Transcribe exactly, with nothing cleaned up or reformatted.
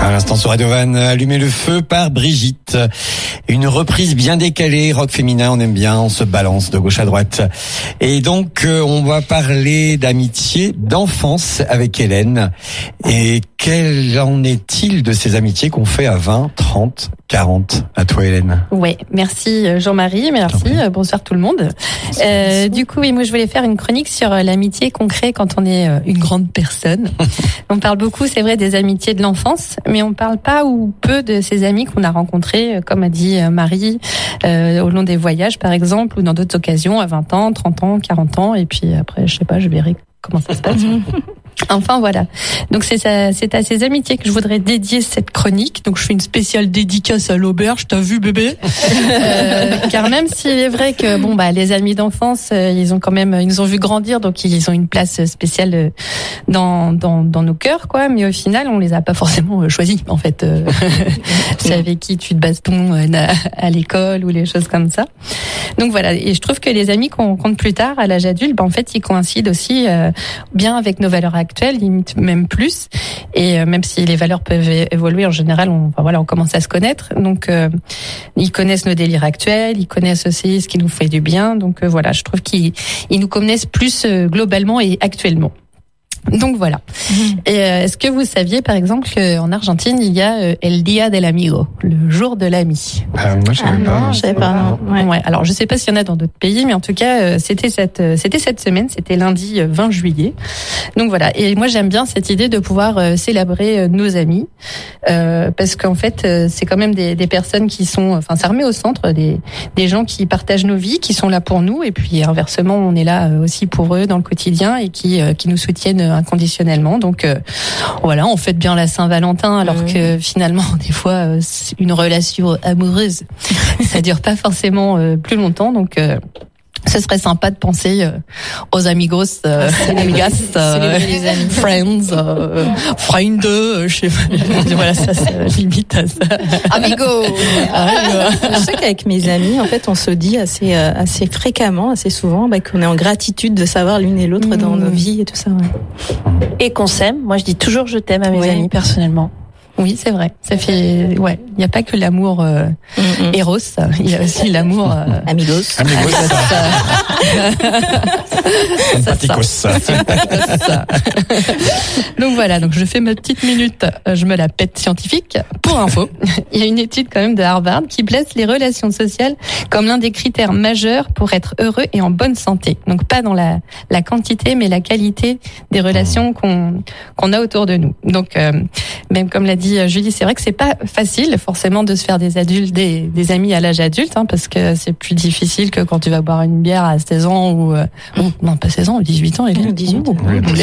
À l'instant sur Radio Van, Allumer le feu par Brigitte. Une reprise bien décalée, rock féminin, on aime bien, on se balance de gauche à droite. Et donc, euh, on va parler d'amitié, d'enfance avec Hélène. Et quel en est-il de ces amitiés qu'on fait à vingt, trente, quarante? À toi, Hélène. Ouais, merci Jean-Marie, merci, bonsoir tout le monde. Euh, du coup, oui, moi je voulais faire une chronique sur l'amitié qu'on crée quand on est une grande personne. On parle beaucoup, c'est vrai, des amitiés de l'enfance, mais on parle pas ou peu de ces amis qu'on a rencontrés, comme a dit Marie, euh, au long des voyages par exemple, ou dans d'autres occasions, à vingt ans, trente ans, quarante ans, et puis après, je sais pas, je verrai comment ça se passe. Enfin voilà. Donc c'est ça, c'est à ces amitiés que je voudrais dédier cette chronique. Donc je fais une spéciale dédicace à l'auberge. T'as vu, bébé? euh, Car même s'il est vrai que bon bah les amis d'enfance, euh, ils ont quand même, ils nous ont vu grandir, donc ils ont une place spéciale dans dans dans nos cœurs, quoi. Mais au final, on les a pas forcément choisis. En fait, euh, c'est avec qui tu te baston à, à l'école ou les choses comme ça. Donc voilà. Et je trouve que les amis qu'on compte plus tard à l'âge adulte, bah en fait, ils coïncident aussi euh, bien avec nos valeurs actuelle, limite même plus, et euh, même si les valeurs peuvent évoluer en général, on, enfin, voilà, on commence à se connaître, donc euh, ils connaissent nos délires actuels, ils connaissent aussi ce qui nous fait du bien, donc euh, voilà, je trouve qu'ils ils nous connaissent plus euh, globalement et actuellement. Donc voilà. Mmh. Et euh, est-ce que vous saviez par exemple qu'en Argentine il y a euh, El Día del Amigo, le jour de l'ami? Ah, moi je savais ah, pas. Non, je savais pas. Non. Ouais. Ouais. Alors je sais pas s'il y en a dans d'autres pays, mais en tout cas euh, c'était cette euh, c'était cette semaine, c'était lundi euh, vingt juillet. Donc voilà. Et moi j'aime bien cette idée de pouvoir euh, célébrer euh, nos amis, euh, parce qu'en fait euh, c'est quand même des, des personnes qui sont, enfin ça remet au centre des des gens qui partagent nos vies, qui sont là pour nous, et puis inversement on est là euh, aussi pour eux dans le quotidien et qui euh, qui nous soutiennent euh, inconditionnellement. Donc euh, voilà, on fête bien la Saint-Valentin, alors mmh. que finalement des fois euh, une relation amoureuse ça dure pas forcément euh, plus longtemps. Donc euh, ce serait sympa de penser euh, aux amigos, euh, amigas, euh, friends, euh, friend, euh, je sais pas. Voilà, ça, ça limite à ça. Amigo. Je sais qu'avec mes amis, en fait, on se dit assez, euh, assez fréquemment, assez souvent, bah, qu'on est en gratitude de savoir l'une et l'autre mmh. dans nos vies et tout ça. Ouais. Et qu'on s'aime. Moi, je dis toujours je t'aime à mes ouais. amis personnellement. Oui, c'est vrai. Ça fait, ouais. Il n'y a pas que l'amour euh, mm-hmm. Eros, il y a aussi l'amour euh, amigos. Amigos. Sympathicos. Ça. Donc voilà. Donc je fais ma petite minute. Je me la pète scientifique. Pour info, il y a une étude quand même de Harvard qui place les relations sociales comme l'un des critères majeurs pour être heureux et en bonne santé. Donc pas dans la la quantité, mais la qualité des relations qu'on qu'on a autour de nous. Donc euh, même comme l'a dit Julie, c'est vrai que c'est pas facile forcément de se faire des adultes, des, des amis à l'âge adulte, hein, parce que c'est plus difficile que quand tu vas boire une bière à seize ans ou, euh, ou non pas seize ans, ou dix-huit ans, il est dix-huit. Ouh,